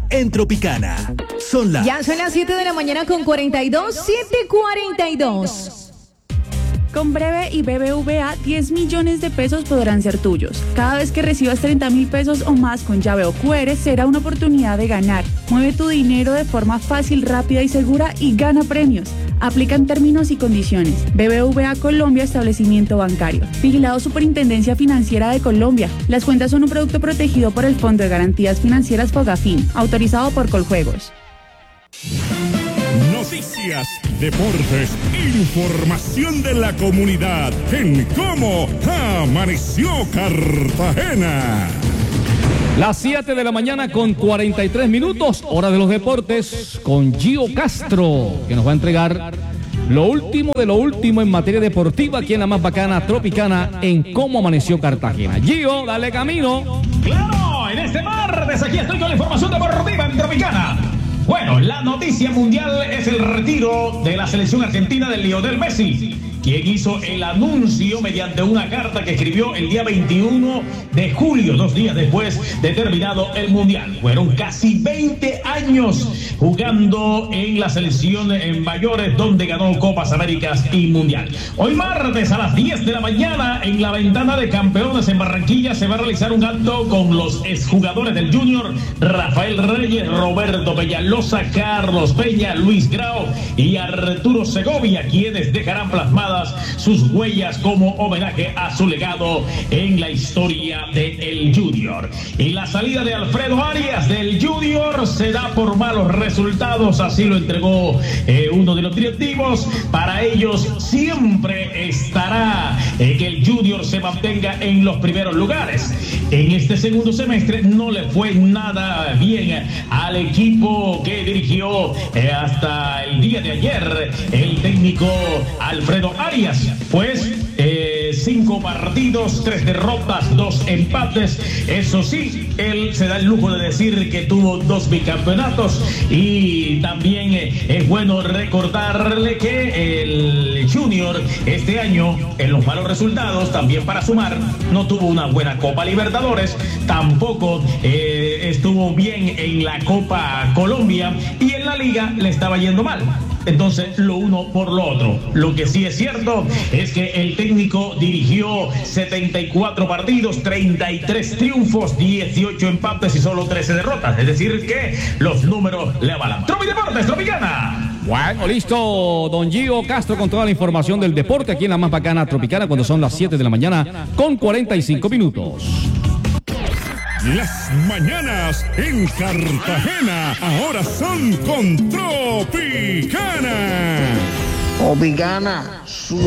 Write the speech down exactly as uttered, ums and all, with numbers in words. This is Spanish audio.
en Tropicana. Son las... Ya son las siete de la mañana con cuarenta y dos, siete cuarenta y dos. Con Breve y B B V A, diez millones de pesos podrán ser tuyos. Cada vez que recibas treinta mil pesos o más con llave o Q R, será una oportunidad de ganar. Mueve tu dinero de forma fácil, rápida y segura y gana premios. Aplican términos y condiciones. B B V A Colombia, establecimiento bancario. Vigilado Superintendencia Financiera de Colombia. Las cuentas son un producto protegido por el Fondo de Garantías Financieras Fogafín, autorizado por Coljuegos. Noticias, deportes, información de la comunidad en Cómo Amaneció Cartagena. Las siete de la mañana con cuarenta y tres minutos, hora de los deportes, con Gio Castro, que nos va a entregar lo último de lo último en materia deportiva aquí en la más bacana Tropicana en Cómo Amaneció Cartagena. Gio, dale camino. Claro, en este martes aquí estoy con la información deportiva en Tropicana. Bueno, la noticia mundial es el retiro de la selección argentina de Lionel Messi, quien hizo el anuncio mediante una carta que escribió el día veintiuno de julio, dos días después de terminado el Mundial. Fueron casi veinte años jugando en la selección en mayores, donde ganó Copas Américas y Mundial. Hoy martes a las diez de la mañana, en la ventana de campeones en Barranquilla, se va a realizar un acto con los exjugadores del Junior, Rafael Reyes, Roberto Peñalosa, Carlos Peña, Luis Grau y Arturo Segovia, quienes dejarán plasmadas sus huellas como homenaje a su legado en la historia del Junior. Y la salida de Alfredo Arias del Junior se da por malos resultados, así lo entregó eh, uno de los directivos. Para ellos siempre estará eh, que el Junior se mantenga en los primeros lugares. En este segundo semestre no le fue nada bien al equipo que dirigió eh, hasta el día de ayer el técnico Alfredo Arias, pues eh, cinco partidos, tres derrotas, dos empates. Eso sí, él se da el lujo de decir que tuvo dos bicampeonatos, y también eh, es bueno recordarle que el Junior este año, en los malos resultados, también para sumar, no tuvo una buena Copa Libertadores, tampoco eh, estuvo bien en la Copa Colombia, y en la Liga le estaba yendo mal. Entonces, lo uno por lo otro. Lo que sí es cierto es que el técnico dirigió setenta y cuatro partidos, treinta y tres triunfos, dieciocho empates y solo trece derrotas. Es decir, que los números le avalan. Tropi Deportes, Tropicana. Bueno, listo, don Gio Castro con toda la información del deporte aquí en la más bacana Tropicana, cuando son las siete de la mañana con cuarenta y cinco minutos. Las mañanas en Cartagena ahora son con Tropicana. Tropicana, su